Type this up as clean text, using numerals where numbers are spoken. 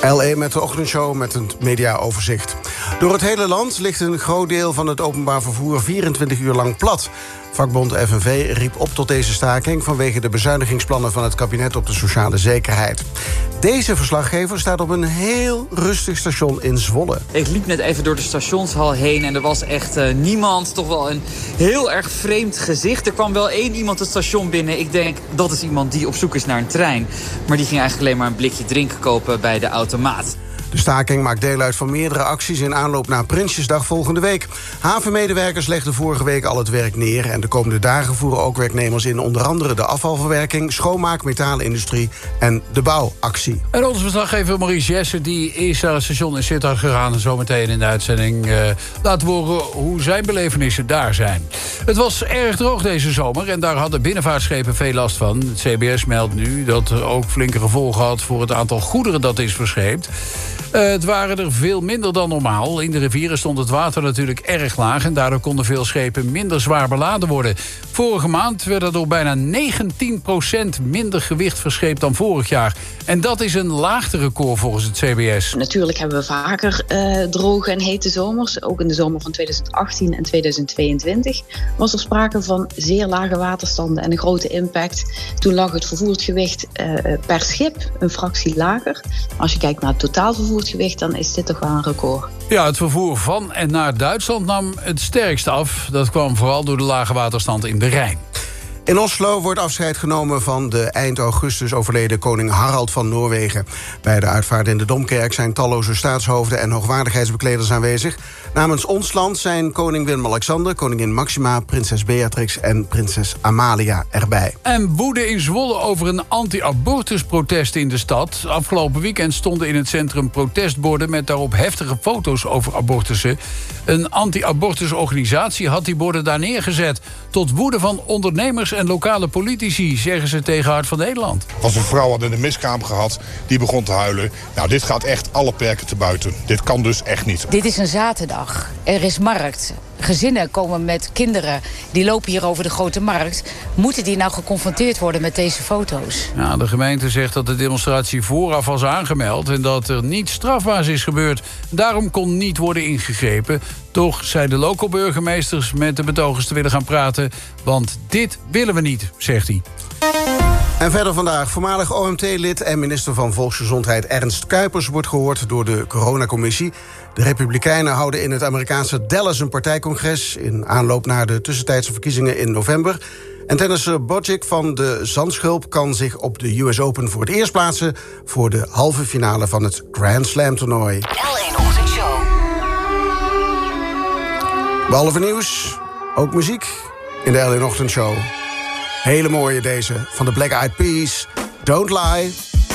L.A. met de ochtendshow met een mediaoverzicht. Door het hele land ligt een groot deel van het openbaar vervoer 24 uur lang plat. Vakbond FNV riep op tot deze staking vanwege de bezuinigingsplannen van het kabinet op de sociale zekerheid. Deze verslaggever staat op een heel rustig station in Zwolle. Ik liep net even door de stationshal heen en er was echt niemand. Toch wel een heel erg vreemd gezicht. Er kwam wel één iemand het station binnen. Ik denk, dat is iemand die op zoek is naar een trein. Maar die ging eigenlijk alleen maar een blikje drinken kopen bij de automaat. De staking maakt deel uit van meerdere acties in aanloop naar Prinsjesdag volgende week. Havenmedewerkers legden vorige week al het werk neer. En de komende dagen voeren ook werknemers in onder andere de afvalverwerking, schoonmaak, metaalindustrie en de bouwactie. En onze verslaggever Maurice Jessen die is naar het station in Sittard gegaan. En zometeen in de uitzending laten we horen hoe zijn belevenissen daar zijn. Het was erg droog deze zomer en daar hadden binnenvaartschepen veel last van. Het CBS meldt nu dat er ook flinke gevolgen had voor het aantal goederen dat is verscheept. Het waren er veel minder dan normaal. In de rivieren stond het water natuurlijk erg laag en daardoor konden veel schepen minder zwaar beladen worden. Vorige maand werd er door bijna 19% minder gewicht verscheept dan vorig jaar. En dat is een laagterecord volgens het CBS. Natuurlijk hebben we vaker droge en hete zomers. Ook in de zomer van 2018 en 2022 was er sprake van zeer lage waterstanden en een grote impact. Toen lag het vervoerd gewicht per schip een fractie lager. Als je kijkt naar het totaal vervoerd gewicht, dan is dit toch wel een record. Ja, het vervoer van en naar Duitsland nam het sterkst af. Dat kwam vooral door de lage waterstand in de Rijn. In Oslo wordt afscheid genomen van de eind augustus overleden koning Harald van Noorwegen. Bij de uitvaart in de Domkerk zijn talloze staatshoofden en hoogwaardigheidsbekleders aanwezig. Namens ons land zijn koning Willem-Alexander, koningin Maxima, prinses Beatrix en prinses Amalia erbij. En woede in Zwolle over een anti-abortusprotest in de stad. Afgelopen weekend stonden in het centrum protestborden met daarop heftige foto's over abortussen. Een anti-abortusorganisatie had die borden daar neergezet. Tot woede van ondernemers en lokale politici, zeggen ze tegen Hart van Nederland. Als een vrouw had in de miskraam gehad, die begon te huilen. Nou, dit gaat echt alle perken te buiten. Dit kan dus echt niet. Dit is een zaterdag. Er is markt. Gezinnen komen met kinderen. Die lopen hier over de grote markt. Moeten die nou geconfronteerd worden met deze foto's? Ja, de gemeente zegt dat de demonstratie vooraf was aangemeld en dat er niets strafbaars is gebeurd. Daarom kon niet worden ingegrepen. Toch zei de local burgemeesters met de betogers te willen gaan praten. Want dit willen we niet, zegt hij. En verder vandaag, voormalig OMT-lid en minister van Volksgezondheid Ernst Kuipers wordt gehoord door de coronacommissie. De Republikeinen houden in het Amerikaanse Dallas een partijcongres in aanloop naar de tussentijdse verkiezingen in november. En tennisser Bojic van de Zandschulp kan zich op de US Open voor het eerst plaatsen voor de halve finale van het Grand Slam toernooi. L1 Ochtendshow. Behalve nieuws, ook muziek in de L1 Ochtendshow. Hele mooie deze van de Black Eyed Peas, Don't Lie.